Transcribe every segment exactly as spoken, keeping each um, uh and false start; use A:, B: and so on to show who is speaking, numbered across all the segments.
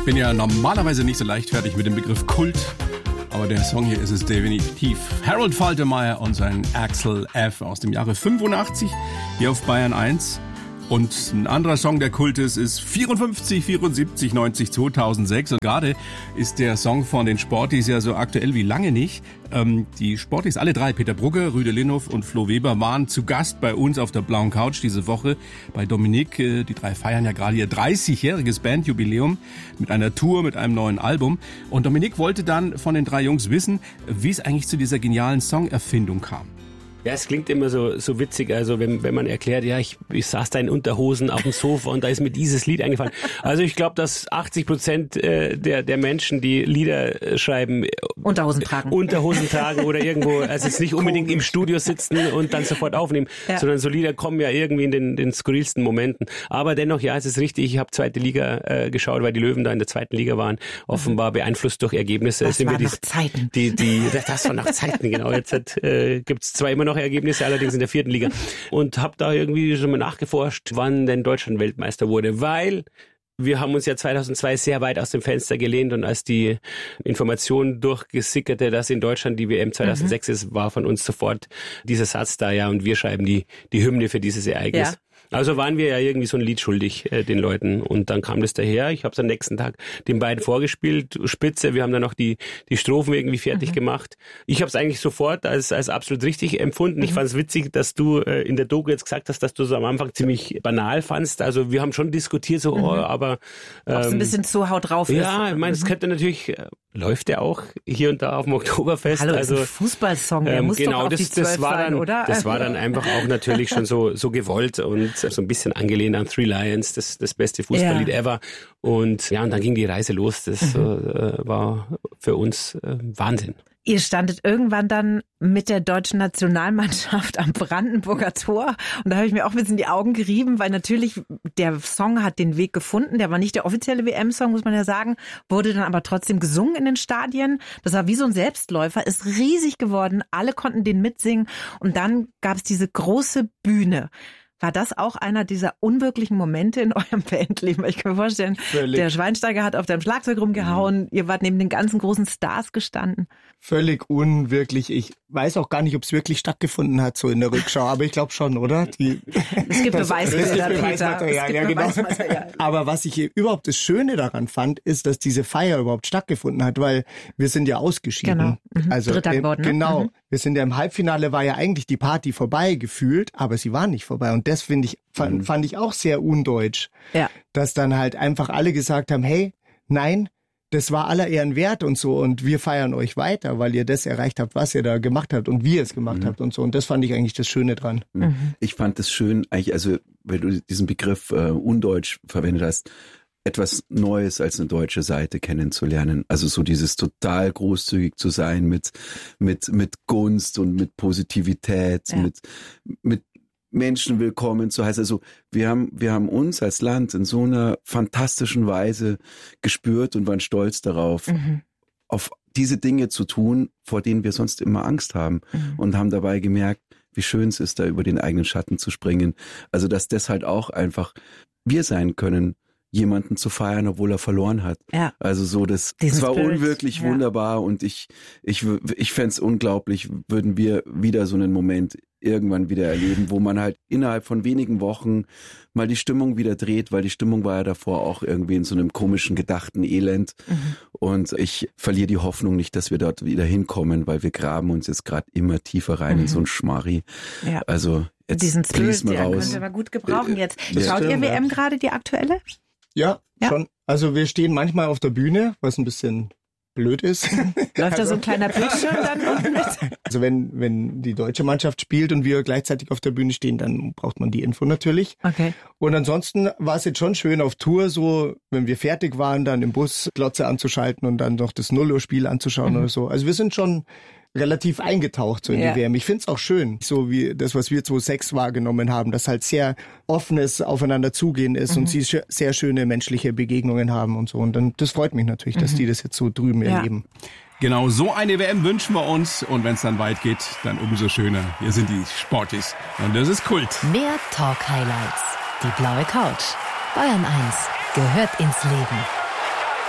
A: bin ja normalerweise nicht so leichtfertig mit dem Begriff Kult, aber der Song hier ist es definitiv. Harold Faltermeyer und sein Axel F. aus dem Jahre fünfundachtzig, hier auf Bayern eins. Und ein anderer Song, der Kult ist, ist vierundfünfzig, vierundsiebzig, neunzig, zweitausendsechs. Und gerade ist der Song von den Sportis ja so aktuell wie lange nicht. Ähm, die Sportis, alle drei, Peter Brugger, Rüde Linhof und Flo Weber, waren zu Gast bei uns auf der blauen Couch diese Woche bei Dominik. Die drei feiern ja gerade ihr dreißigjähriges Bandjubiläum mit einer Tour, mit einem neuen Album. Und Dominik wollte dann von den drei Jungs wissen, wie es eigentlich zu dieser genialen Songerfindung kam.
B: Ja, es klingt immer so so witzig, also wenn wenn man erklärt, ja, ich, ich saß da in Unterhosen auf dem Sofa und da ist mir dieses Lied eingefallen. Also ich glaube, dass achtzig Prozent der der Menschen, die Lieder schreiben,
C: Unterhosen tragen.
B: Unterhosen tragen oder irgendwo, also jetzt nicht unbedingt im Studio sitzen und dann sofort aufnehmen, ja. sondern so Lieder kommen ja irgendwie in den den skurrilsten Momenten. Aber dennoch, ja, es ist richtig, ich habe zweite Liga äh, geschaut, weil die Löwen da in der zweiten Liga waren, offenbar beeinflusst durch Ergebnisse.
C: Das
B: sind
C: war
B: wir
C: noch
B: die,
C: Zeiten.
B: Die, die, das war noch Zeiten, genau. Jetzt hat, äh, gibt's zwar immer noch Ergebnisse, allerdings in der vierten Liga. Und habe da irgendwie schon mal nachgeforscht, wann denn Deutschland Weltmeister wurde, weil wir haben uns ja zweitausendzwei sehr weit aus dem Fenster gelehnt und als die Information durchgesickerte, dass in Deutschland die W M zweitausendsechs mhm. ist, war von uns sofort dieser Satz da, ja, und wir schreiben die, die Hymne für dieses Ereignis. Ja. Also waren wir ja irgendwie so ein Lied schuldig äh, den Leuten und dann kam das daher. Ich habe es am nächsten Tag den beiden vorgespielt, Spitze. Wir haben dann noch die die Strophen irgendwie fertig mhm. gemacht. Ich habe es eigentlich sofort als als absolut richtig empfunden. Mhm. Ich fand es witzig, dass du äh, in der Doku jetzt gesagt hast, dass du so am Anfang ziemlich banal fandst. Also wir haben schon diskutiert, so, mhm. oh, aber ähm,
C: ob es ein bisschen zu haut drauf ist.
B: Ja, ich meine, es könnte natürlich äh, läuft ja auch hier und da auf dem Oktoberfest.
C: Hallo,
B: also
C: ist ein Fußballsong, der
B: ähm,
C: muss
B: genau,
C: doch auf
B: das,
C: die zwölf
B: das war dann,
C: sein, oder?
B: Das war dann einfach auch natürlich schon so so gewollt und so ein bisschen angelehnt an Three Lions, das das beste Fußballlied ja. ever. Und ja, und dann ging die Reise los. Das mhm. äh, war für uns äh, Wahnsinn.
C: Ihr standet irgendwann dann mit der deutschen Nationalmannschaft am Brandenburger Tor und da habe ich mir auch ein bisschen die Augen gerieben, weil natürlich der Song hat den Weg gefunden, der war nicht der offizielle W M-Song, muss man ja sagen, wurde dann aber trotzdem gesungen in den Stadien. Das war wie so ein Selbstläufer, ist riesig geworden, alle konnten den mitsingen und dann gab es diese große Bühne. War das auch einer dieser unwirklichen Momente in eurem Bandleben? Ich kann mir vorstellen, Völlig. Der Schweinsteiger hat auf deinem Schlagzeug rumgehauen, mhm. ihr wart neben den ganzen großen Stars gestanden.
D: Völlig unwirklich. Ich weiß auch gar nicht, ob es wirklich stattgefunden hat, so in der Rückschau, aber ich glaube schon, oder? Die,
C: es gibt Beweisbilder,
D: Beweismaterial, ja, genau. Aber was ich überhaupt das Schöne daran fand, ist, dass diese Feier überhaupt stattgefunden hat, weil wir sind ja ausgeschieden.
C: Genau. Mhm.
D: Also
C: Dritter
D: äh,
C: geworden. Ne?
D: Genau.
C: Mhm.
D: Wir sind ja im Halbfinale, war ja eigentlich die Party vorbei gefühlt, aber sie war nicht vorbei. Und das finde ich, fand, fand ich auch sehr undeutsch.
C: Ja.
D: Dass dann halt einfach alle gesagt haben, hey, nein, das war aller Ehren wert und so und wir feiern euch weiter, weil ihr das erreicht habt, was ihr da gemacht habt und wie ihr es gemacht mhm. habt und so. Und das fand ich eigentlich das Schöne dran.
E: Mhm. Ich fand es schön, eigentlich, also weil du diesen Begriff äh, undeutsch verwendet hast, etwas Neues als eine deutsche Seite kennenzulernen. Also so dieses total großzügig zu sein mit mit mit Gunst und mit Positivität, ja. mit mit Menschen willkommen zu heißen. Also wir haben wir haben uns als Land in so einer fantastischen Weise gespürt und waren stolz darauf, mhm. auf diese Dinge zu tun, vor denen wir sonst immer Angst haben mhm. und haben dabei gemerkt, wie schön es ist, da über den eigenen Schatten zu springen. Also dass das halt auch einfach wir sein können, jemanden zu feiern, obwohl er verloren hat. Ja. Also so, das, das war Spirit, unwirklich ja. wunderbar und ich ich ich fände es unglaublich, würden wir wieder so einen Moment irgendwann wieder erleben, wo man halt innerhalb von wenigen Wochen mal die Stimmung wieder dreht, weil die Stimmung war ja davor auch irgendwie in so einem komischen, gedachten Elend mhm. und ich verliere die Hoffnung nicht, dass wir dort wieder hinkommen, weil wir graben uns jetzt gerade immer tiefer rein mhm. in so ein Schmarri. Ja. Also jetzt
C: diesen Spirit,
E: mal raus.
C: Den könnt ihr mal gut gebrauchen jetzt.
D: Ja.
C: Schaut ihr W M gerade, die aktuelle?
D: Ja, ja, schon. Also wir stehen manchmal auf der Bühne, was ein bisschen blöd ist.
C: Läuft also, da so ein kleiner Bildschirm dann unten mit?
D: Also wenn wenn die deutsche Mannschaft spielt und wir gleichzeitig auf der Bühne stehen, dann braucht man die Info natürlich.
C: Okay.
D: Und ansonsten war es jetzt schon schön auf Tour, so wenn wir fertig waren, dann im Bus Glotze anzuschalten und dann noch das null Uhr Spiel anzuschauen mhm. oder so. Also wir sind schon relativ eingetaucht so in ja. die W M. Ich finde es auch schön, so wie das, was wir zweitausendsechs wahrgenommen haben, dass halt sehr offenes Aufeinander zugehen ist mhm. und sie sch- sehr schöne menschliche Begegnungen haben und so. Und dann das freut mich natürlich, mhm. dass die das jetzt so drüben ja. erleben.
A: Genau, so eine W M wünschen wir uns und wenn es dann weit geht, dann umso schöner. Hier sind die Sportis und das ist Kult.
F: Mehr Talk-Highlights. Die blaue Couch. Bayern eins gehört ins Leben.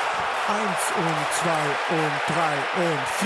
F: Eins und zwei und drei und vier.